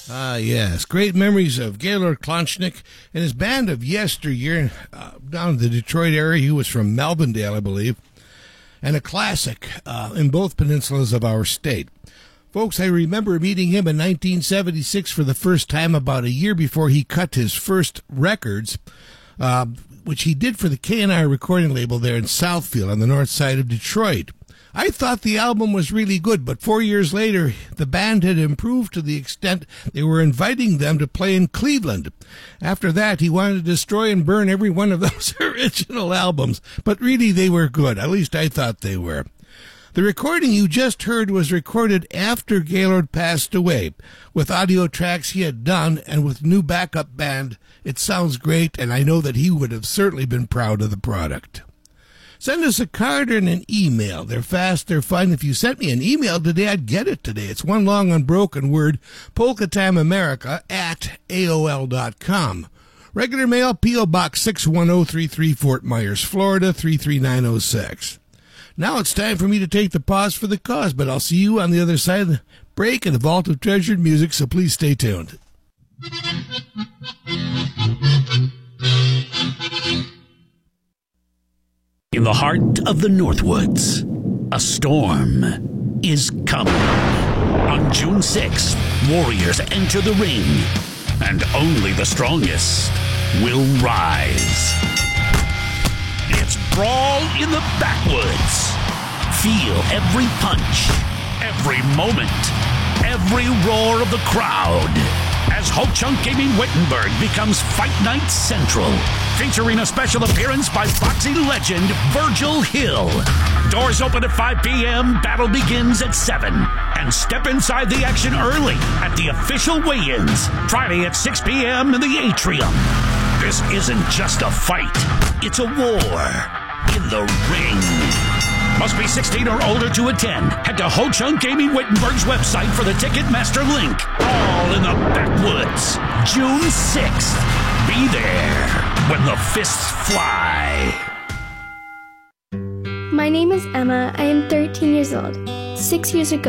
Yes. Great memories of Gaylord Klonchnik and his band of yesteryear down in the Detroit area. He was from Melvindale, I believe, and a classic in both peninsulas of our state. Folks, I remember meeting him in 1976 for the first time about a year before he cut his first records, which he did for the K&I recording label there in Southfield on the north side of Detroit. I thought the album was really good, but 4 years later, the band had improved to the extent they were inviting them to play in Cleveland. After that, he wanted to destroy and burn every one of those original albums, but really they were good. At least I thought they were. The recording you just heard was recorded after Gaylord passed away, with audio tracks he had done and with new backup band. It sounds great, and I know that he would have certainly been proud of the product. Send us a card and an email. They're fast, they're fun. If you sent me an email today, I'd get it today. It's one long unbroken word, polkatimeamerica@aol.com. Regular mail, P.O. Box 61033, Fort Myers, Florida, 33906. Now it's time for me to take the pause for the cause, but I'll see you on the other side of the break in the Vault of Treasured Music, so please stay tuned. In the heart of the Northwoods, a storm is coming. On June 6th, warriors enter the ring, and only the strongest will rise. It's Brawl in the Backwoods. Feel every punch, every moment, every roar of the crowd as Ho-Chunk Gaming Wittenberg becomes Fight Night Central, featuring a special appearance by boxing legend Virgil Hill. Doors open at 5 p.m., battle begins at 7. And step inside the action early at the official weigh-ins, Friday at 6 p.m. in the Atrium. This isn't just a fight, it's a war in the ring. Must be 16 or older to attend. Head to Ho-Chunk Gaming Wittenberg's website for the Ticketmaster link. All in the Backwoods, June 6th. Be there when the fists fly. My name is Emma. I am 13 years old. 6 years ago,